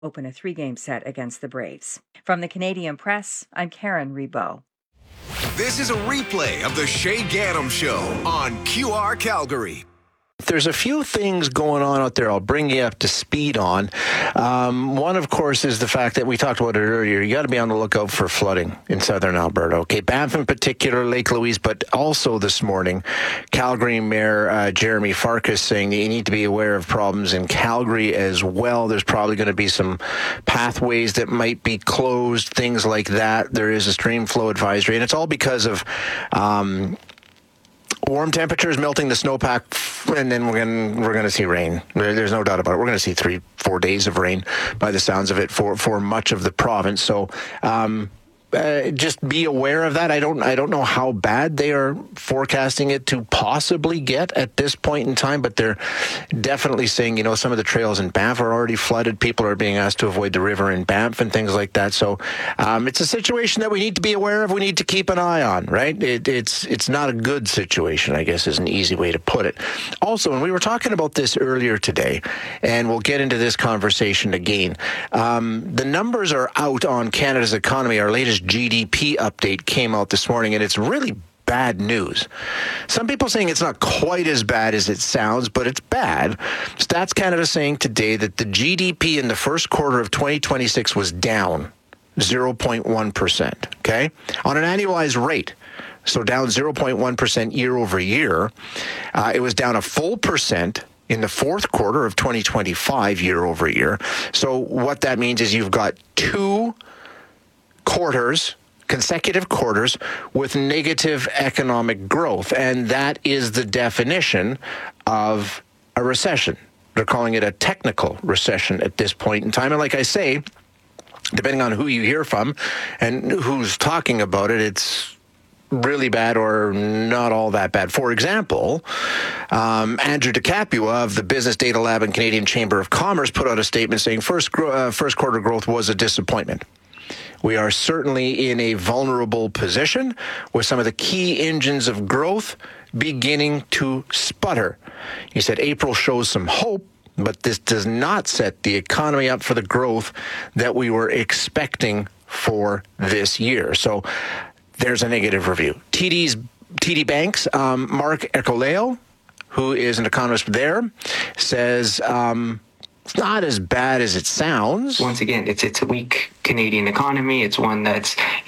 open a 3-game set against the Braves. From the Canadian Press, I'm Karen Rebo. This is a replay of the Shay Gaddam Show on QR Calgary. There's a few things going on out there I'll bring you up to speed on. One, of course, is the fact that we talked about it earlier. You got to be on the lookout for flooding in southern Alberta. Okay, Banff in particular, Lake Louise, but also this morning, Calgary Mayor Jeremy Farkas saying that you need to be aware of problems in Calgary as well. There's probably going to be some pathways that might be closed, things like that. There is a stream flow advisory, and it's all because of warm temperatures melting the snowpack, and then we're going to see rain. There's no doubt about it. We're going to see 3-4 days of rain by the sounds of it for much of the province. So just be aware of that. I don't know how bad they are forecasting it to possibly get at this point in time, but they're definitely saying, some of the trails in Banff are already flooded. People are being asked to avoid the river in Banff and things like that. So it's a situation that we need to be aware of. We need to keep an eye on, right? It's not a good situation, I guess, is an easy way to put it. Also, and we were talking about this earlier today, and we'll get into this conversation again. The numbers are out on Canada's economy. Our latest GDP update came out this morning, and it's really bad news. Some people saying it's not quite as bad as it sounds, but it's bad. Stats Canada saying today that the GDP in the first quarter of 2026 was down 0.1%, okay? On an annualized rate. So down 0.1% year over year. It was down a full percent in the fourth quarter of 2025 year over year. So what that means is you've got two consecutive quarters with negative economic growth. And that is the definition of a recession. They're calling it a technical recession at this point in time. And like I say, depending on who you hear from and who's talking about it, it's really bad or not all that bad. For example, Andrew DeCapua of the Business Data Lab and Canadian Chamber of Commerce put out a statement saying first quarter growth was a disappointment. We are certainly in a vulnerable position with some of the key engines of growth beginning to sputter. He said April shows some hope, but this does not set the economy up for the growth that we were expecting for this year. So there's a negative review. TD Bank's Mark Ecoleo, who is an economist there, says it's not as bad as it sounds. Once again, it's a weak Canadian economy. It's one that's